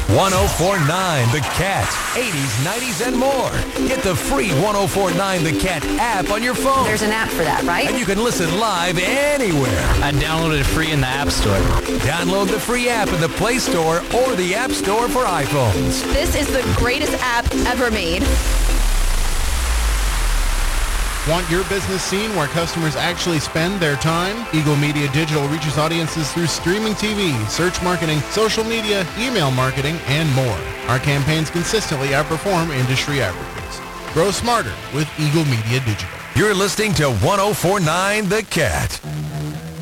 1049 The Cat. 80s, 90s, and more. Get the free 1049 The Cat app on your phone. There's an app for that, right? And you can listen live anywhere. I downloaded it free in the App Store. Download the free app in the Play Store or the App Store for iPhones. This is the greatest app ever made. Want your business seen where customers actually spend their time? Eagle Media Digital reaches audiences through streaming TV, search marketing, social media, email marketing, and more. Our campaigns consistently outperform industry averages. Grow smarter with Eagle Media Digital. You're listening to 1049 The Cat.